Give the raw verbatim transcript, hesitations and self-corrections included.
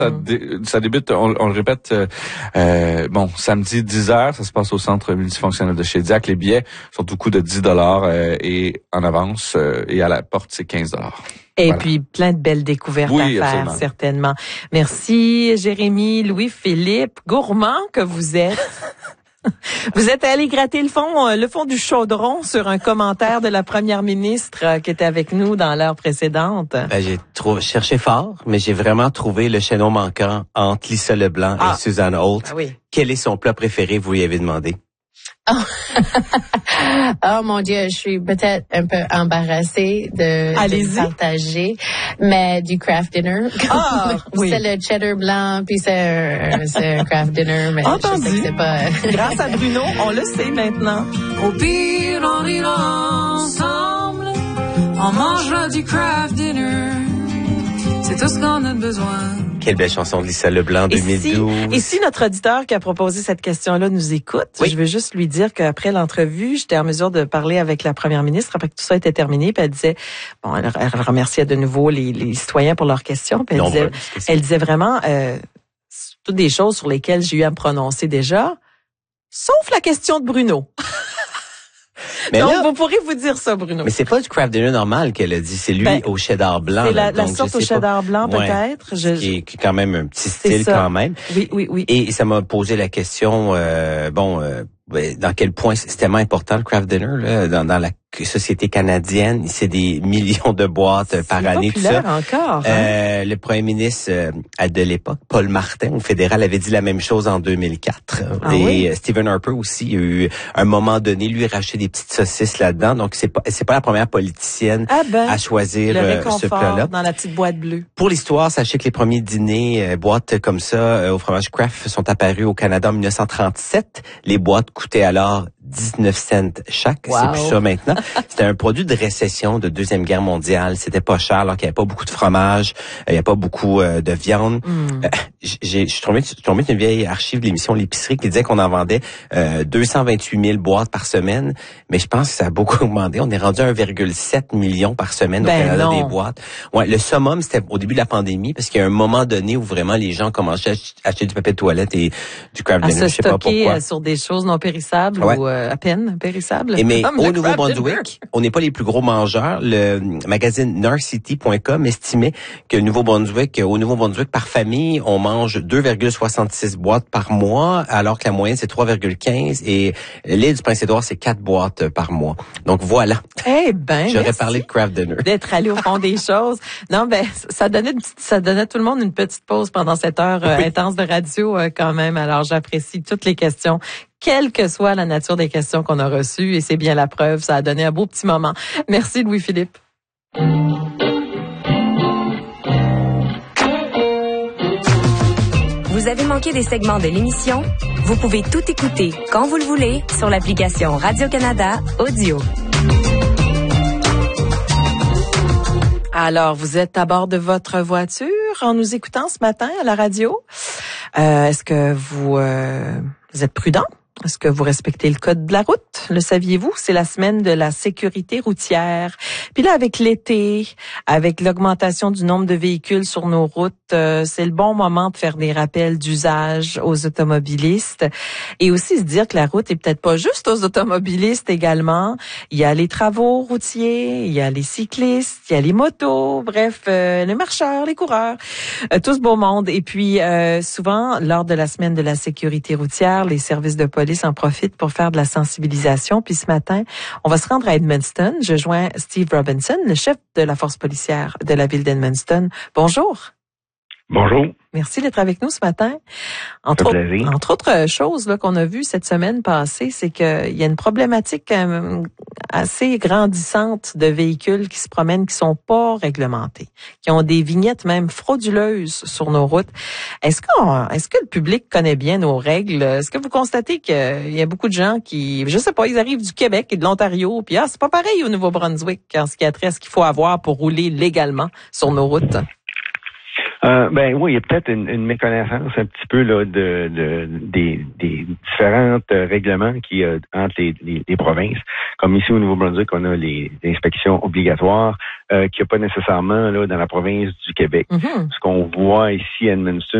Ça, dé, ça débute, on, on le répète, euh, bon, samedi dix heures, ça se passe au centre multifonctionnel de Shediac. Les billets sont au coût de dix dollars euh, et en avance euh, et à la porte, c'est quinze dollars. Et voilà. Puis, plein de belles découvertes oui, à faire, absolument. certainement. Merci, Jérémy, Louis-Philippe, gourmand que vous êtes. Vous êtes allé gratter le fond, le fond du chaudron sur un commentaire de la première ministre qui était avec nous dans l'heure précédente. Ben, j'ai trouvé, cherché fort, mais j'ai vraiment trouvé le chaînon manquant entre Lisa Leblanc ah. et Suzanne Holt. Ah oui. Quel est son plat préféré, vous lui avez demandé? Oh. oh mon Dieu, je suis peut-être un peu embarrassée de, de partager, mais du craft dinner. Ah, oui. C'est le cheddar blanc, puis c'est un, c'est un craft dinner, mais entendu. Je sais que c'est pas... Grâce à Bruno, on le sait maintenant. Au pire, on ira ensemble, on mangera du craft dinner, c'est tout ce qu'on a besoin. Quelle belle chanson de Lisa Leblanc, deux mille douze. Et si, et si notre auditeur qui a proposé cette question-là nous écoute, oui. je veux juste lui dire qu'après l'entrevue, j'étais en mesure de parler avec la première ministre après que tout ça était terminé, puis elle disait, bon, elle, elle remerciait de nouveau les, les citoyens pour leurs questions, puis elle, disait, elle disait vraiment euh, toutes des choses sur lesquelles j'ai eu à me prononcer déjà, sauf la question de Bruno. Mais donc, là, vous pourrez vous dire ça, Bruno. Mais c'est pas du craft dinner normal qu'elle a dit. C'est lui ben, au cheddar blanc. C'est la, là, la donc sorte au cheddar blanc, ouais, peut-être. Je, qui, est, qui est quand même un petit style quand même. Oui, oui, oui. Et ça m'a posé la question, euh, bon, euh, dans quel point c'est tellement important le craft dinner là, dans, dans la société canadienne. C'est des millions de boîtes c'est par année, tout ça. Encore, hein? euh, le premier ministre euh, de l'époque, Paul Martin, au fédéral, avait dit la même chose en deux mille quatre. Ah, et oui? Stephen Harper aussi, a eu à un moment donné, lui, racheté des petites saucisses là-dedans. Donc, c'est pas c'est pas la première politicienne ah ben, à choisir euh, ce plat-là. Dans la petite boîte bleue. Pour l'histoire, sachez que les premiers dîners, euh, boîtes comme ça, euh, au fromage Kraft, sont apparus au Canada en dix-neuf cent trente-sept. Les boîtes coûtaient alors dix-neuf cents chaque. Wow. C'est plus ça maintenant. C'était un produit de récession de Deuxième Guerre mondiale. C'était pas cher alors qu'il n'y avait pas beaucoup de fromage, il n'y avait pas beaucoup euh, de viande. Mm. Euh, j'ai, je suis tombé, je suis tombé sur une vieille archive de l'émission L'épicerie qui disait qu'on en vendait euh, deux cent vingt-huit mille boîtes par semaine. Mais je pense que ça a beaucoup augmenté. On est rendu à un virgule sept million par semaine ben au Canada non. des boîtes. Ouais, le summum, c'était au début de la pandémie parce qu'il y a un moment donné où vraiment les gens commençaient à acheter du papier de toilette et du craft dinner. À je sais pas pourquoi. sur des choses non périssables ouais. ou euh, à peine périssables. Et mais au Nouveau-Brunswick, on n'est pas les plus gros mangeurs. Le magazine Narcity point com estimait que le Nouveau-Brunswick, au Nouveau-Brunswick, par famille, on mange deux virgule soixante-six boîtes par mois, alors que la moyenne, c'est trois virgule quinze et l'île du Prince-Édouard, c'est quatre boîtes par mois. Donc voilà. Eh ben, j'aurais merci parlé de craft dinner. D'être allé au fond des choses. Non, ben, ça donnait, ça donnait à tout le monde une petite pause pendant cette heure euh, oui. intense de radio euh, quand même. Alors, j'apprécie toutes les questions, quelle que soit la nature des questions qu'on a reçues, et c'est bien la preuve. Ça a donné un beau petit moment. Merci, Louis-Philippe. Vous avez manqué des segments de l'émission? Vous pouvez tout écouter quand vous le voulez sur l'application Radio-Canada Audio. Alors, vous êtes à bord de votre voiture en nous écoutant ce matin à la radio. Euh, est-ce que vous, euh, vous êtes prudent? Est-ce que vous respectez le code de la route? Le saviez-vous? C'est la semaine de la sécurité routière. Puis là, avec l'été, avec l'augmentation du nombre de véhicules sur nos routes, euh, c'est le bon moment de faire des rappels d'usage aux automobilistes et aussi se dire que la route est peut-être pas juste aux automobilistes également. Il y a les travaux routiers, il y a les cyclistes, il y a les motos, bref, euh, les marcheurs, les coureurs, euh, tout ce beau monde. Et puis, euh, souvent, lors de la semaine de la sécurité routière, les services de police en profitent pour faire de la sensibilisation. Puis ce matin, on va se rendre à Edmundston. Je joins Steve Robinson, le chef de la force policière de la ville d'Edmundston. Bonjour. Bonjour. Merci d'être avec nous ce matin. Entre, autres, entre autres choses là, qu'on a vues cette semaine passée, c'est qu'il y a une problématique euh, assez grandissante de véhicules qui se promènent, qui sont pas réglementés, qui ont des vignettes même frauduleuses sur nos routes. Est-ce qu'on, est-ce que le public connaît bien nos règles? Est-ce que vous constatez qu'il y a beaucoup de gens qui, je sais pas, ils arrivent du Québec et de l'Ontario, puis ah, c'est pas pareil au Nouveau-Brunswick en ce qui a trait à ce qu'il faut avoir pour rouler légalement sur nos routes? Euh, ben oui, il y a peut-être une, une méconnaissance un petit peu là de, de des, des différents règlements qui euh, entre les, les, les provinces. Comme ici au Nouveau-Brunswick, on a les, les inspections obligatoires euh, qu'il n'y a pas nécessairement là dans la province du Québec. Mm-hmm. Ce qu'on voit ici à Edmundston,